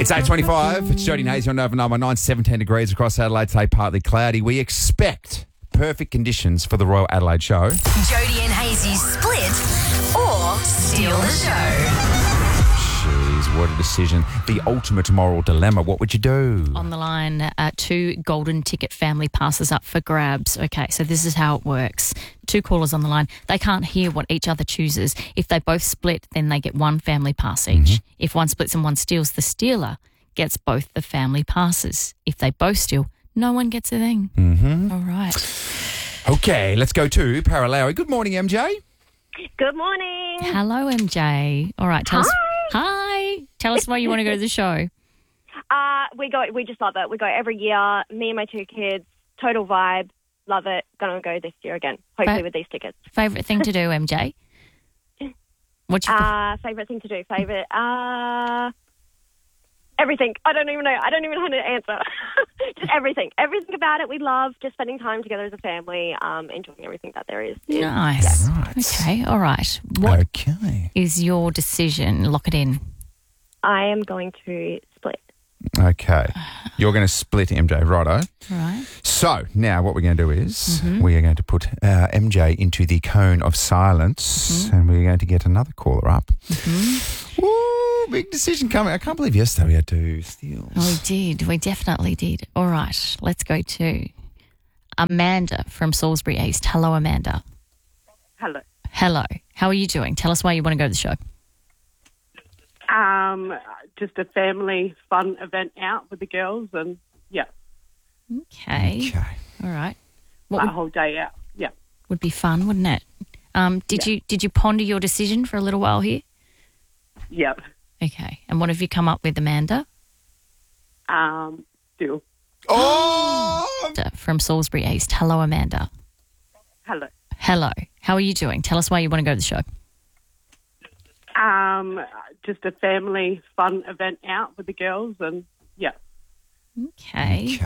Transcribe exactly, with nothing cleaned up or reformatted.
It's eight twenty-five. It's Jody and Hazy on Nova ninety-nine, seventeen degrees across Adelaide today, partly cloudy. We expect perfect conditions for the Royal Adelaide Show. Jody and Hazy's Split or Steal the Show. Jeez, what a decision. The ultimate moral dilemma. What would you do? On the line, uh, two golden ticket family passes up for grabs. Okay, so this is how it works. Two callers on the line. They can't hear what each other chooses. If they both split, then they get one family pass each. Mm-hmm. If one splits and one steals, the stealer gets both the family passes. If they both steal, no one gets a thing. Mm-hmm. All right. Okay, let's go to Paralowie. Good morning, M J. Good morning. Hello, M J. All right, tell Hi. us. Hi. Tell us why you want to go to the show. Uh, we go. We just love it. We go every year. Me and my two kids. Total vibe. Love it. Gonna go this year again. Hopefully Fa- with these tickets. Favourite thing to do, M J? What's your Uh, favorite thing to do. Favorite. Uh, everything. I don't even know. I don't even know how to answer. Just everything. Everything about it. We love just spending time together as a family. Um, enjoying everything that there is. is Nice. Right. Okay, all right. What Okay. is your decision? Lock it in. I am going to split. Okay. You're going to split M J, righto. All right. So now what we're going to do is Mm-hmm. we are going to put uh, M J into the cone of silence Mm-hmm. and we're going to get another caller up. Ooh, big decision coming. I can't believe yesterday we had to steal. We did. We definitely did. All right. Let's go to Amanda from Salisbury East. Hello, Amanda. Hello. Hello. How are you doing? Tell us why you want to go to the show. Um, just a family fun event out with the girls, and yeah, Okay. Okay. All right. What a would, whole day out. Yeah. would be fun, wouldn't it? Um, did you did you ponder your decision for a little while here? Yep. Okay. And what have you come up with, Amanda? Um, still. Oh! From Salisbury East. Hello, Amanda. Hello. Hello. How are you doing? Tell us why you want to go to the show. Um, just a family fun event out with the girls, and yeah. Okay.